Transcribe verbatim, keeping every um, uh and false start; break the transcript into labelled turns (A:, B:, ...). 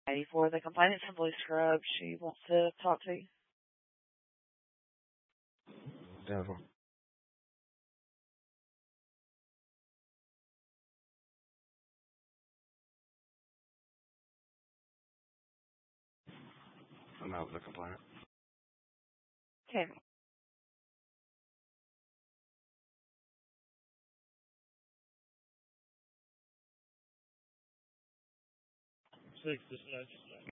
A: for the Compliance and Voice Scrub. She wants to talk to you.
B: Devil. I'm out of the compliance.
A: Okay.
C: Six, this